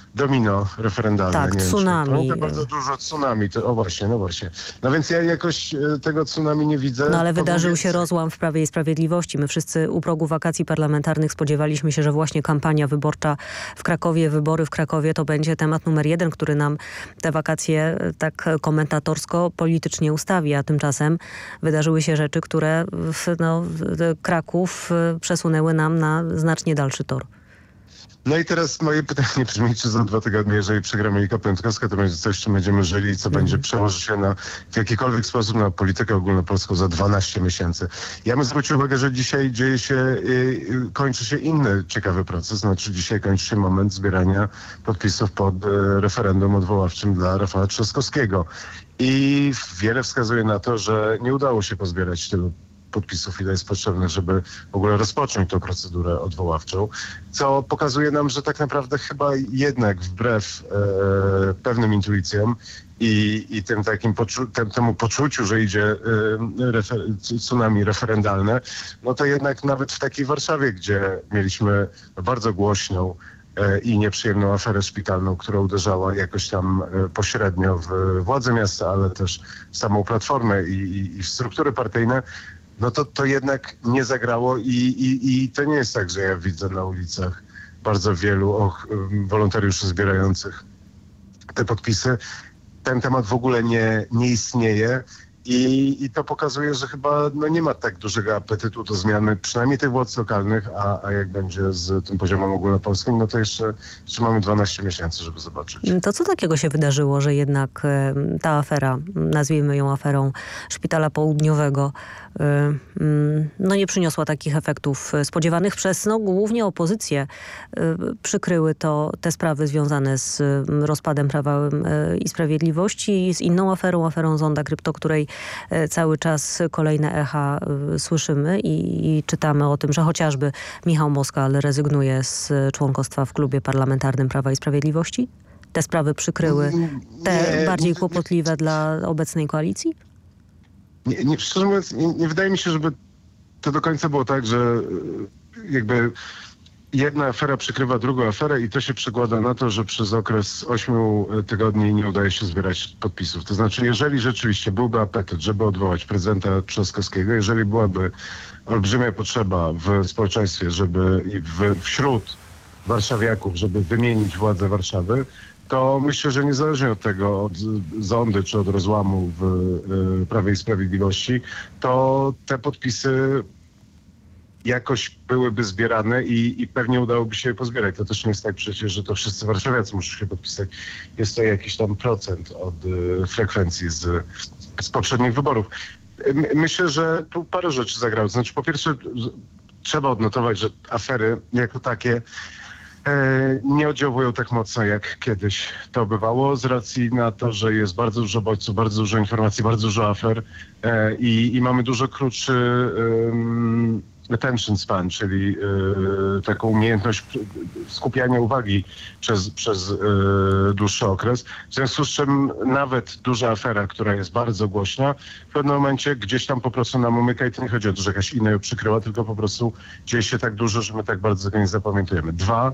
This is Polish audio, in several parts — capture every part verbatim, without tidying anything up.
domino referendalne. Tak, nie tsunami. Wiem, czy, bardzo dużo tsunami. To, o właśnie, no właśnie. No więc ja jakoś e, tego tsunami nie widzę. No ale wydarzył Powiem się więcej. rozłam w Prawie i Sprawiedliwości. My wszyscy u progu wakacji parlamentarnych spodziewaliśmy się, że właśnie kampania wyborcza w Krakowie, wybory w Krakowie to będzie temat numer jeden, który nam te wakacje tak komentatorsko, politycznie ustawi. A tymczasem wydarzyły się rzeczy, które w, no, Kraków przesunęły nam na znacznie dalszy tor. No i teraz moje pytanie brzmi, czy za dwa tygodnie, jeżeli przegramy Lika Piątkowska, to będzie coś, czym będziemy żyli, co Mhm. będzie przełoży się na, w jakikolwiek sposób na politykę ogólnopolską za dwanaście miesięcy. Ja bym zwrócił uwagę, że dzisiaj dzieje się, yy, kończy się inny ciekawy proces. Znaczy dzisiaj kończy się moment zbierania podpisów pod yy, referendum odwoławczym dla Rafała Trzaskowskiego. I wiele wskazuje na to, że nie udało się pozbierać tylu podpisów, ile jest potrzebne, żeby w ogóle rozpocząć tę procedurę odwoławczą, co pokazuje nam, że tak naprawdę chyba jednak wbrew e, pewnym intuicjom i, i tym takim poczu tem, temu poczuciu, że idzie e, refer tsunami referendalne, no to jednak nawet w takiej Warszawie, gdzie mieliśmy bardzo głośną i nieprzyjemną aferę szpitalną, która uderzała jakoś tam pośrednio w władze miasta, ale też w samą Platformę i, i, i w struktury partyjne, no to to jednak nie zagrało i, i, i to nie jest tak, że ja widzę na ulicach bardzo wielu och, wolontariuszy zbierających te podpisy. Ten temat w ogóle nie, nie istnieje. I, I to pokazuje, że chyba no, nie ma tak dużego apetytu do zmiany, przynajmniej tych władz lokalnych, a, a jak będzie z tym poziomem ogólnopolskim, no to jeszcze, jeszcze mamy dwanaście miesięcy, żeby zobaczyć. To co takiego się wydarzyło, że jednak e, ta afera, nazwijmy ją aferą Szpitala Południowego, e, no nie przyniosła takich efektów spodziewanych przez no, głównie opozycję. E, przykryły to te sprawy związane z rozpadem Prawa e, i Sprawiedliwości i z inną aferą, aferą Zonda Krypto, której cały czas kolejne echa słyszymy i, i czytamy o tym, że chociażby Michał Moskal rezygnuje z członkostwa w klubie parlamentarnym Prawa i Sprawiedliwości? Te sprawy przykryły te Nie, bardziej nie, kłopotliwe nie, dla obecnej koalicji? Nie, nie, szczerze mówiąc, nie, nie wydaje mi się, żeby to do końca było tak, że jakby jedna afera przykrywa drugą aferę i to się przekłada na to, że przez okres ośmiu tygodni nie udaje się zbierać podpisów. To znaczy, jeżeli rzeczywiście byłby apetyt, żeby odwołać prezydenta Trzaskowskiego, jeżeli byłaby olbrzymia potrzeba w społeczeństwie, żeby i w, wśród warszawiaków, żeby wymienić władzę Warszawy, to myślę, że niezależnie od tego, od zondy czy od rozłamu w y, Prawie i Sprawiedliwości, to te podpisy jakoś byłyby zbierane i, i pewnie udałoby się je pozbierać. To też nie jest tak przecież, że to wszyscy warszawiacy muszą się podpisać. Jest to jakiś tam procent od y, frekwencji z, z poprzednich wyborów. My, myślę, że tu parę rzeczy zagrało. Znaczy, po pierwsze, trzeba odnotować, że afery jako takie e, nie oddziałują tak mocno, jak kiedyś to bywało, z racji na to, że jest bardzo dużo bodźców, bardzo dużo informacji, bardzo dużo afer e, i, i mamy dużo krótszy um, attention span, czyli y, taką umiejętność skupiania uwagi przez, przez y, dłuższy okres. W związku z czym nawet duża afera, która jest bardzo głośna, w pewnym momencie gdzieś tam po prostu nam umyka i to nie chodzi o to, że jakaś inna ją przykryła, tylko po prostu dzieje się tak dużo, że my tak bardzo tego nie zapamiętujemy. Dwa,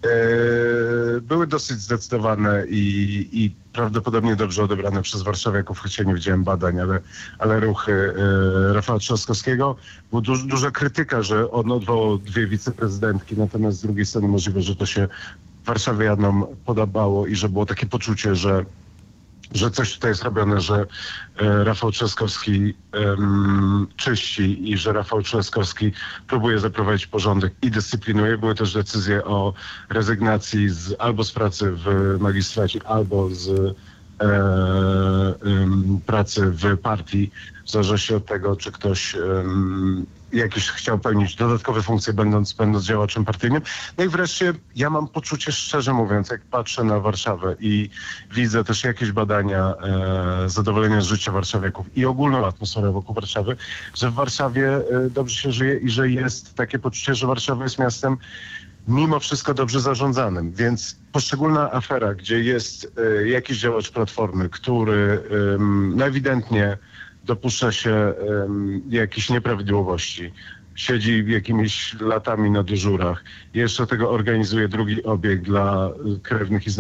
y, były dosyć zdecydowane i, i prawdopodobnie dobrze odebrane przez warszawiaków, choć ja nie widziałem badań, ale, ale ruchy e, Rafała Trzaskowskiego. Była duż, duża krytyka, że on odwołał dwie wiceprezydentki, natomiast z drugiej strony możliwe, że to się warszawianom podobało i że było takie poczucie, że że coś tutaj jest robione, że e, Rafał Trzaskowski em, czyści i że Rafał Trzaskowski próbuje zaprowadzić porządek i dyscyplinuje. Były też decyzje o rezygnacji z, albo z pracy w magistracie, albo z e, em, pracy w partii. W zależności od tego, czy ktoś em, jakieś chciał pełnić dodatkowe funkcje, będąc, będąc działaczem partyjnym. No i wreszcie ja mam poczucie, szczerze mówiąc, jak patrzę na Warszawę i widzę też jakieś badania e, zadowolenia z życia warszawiaków i ogólną atmosferę wokół Warszawy, że w Warszawie e, dobrze się żyje i że jest takie poczucie, że Warszawa jest miastem mimo wszystko dobrze zarządzanym. Więc poszczególna afera, gdzie jest e, jakiś działacz Platformy, który e, no ewidentnie dopuszcza się um, jakichś nieprawidłowości, siedzi jakimiś latami na dyżurach, jeszcze tego organizuje drugi obieg dla krewnych i znajomych.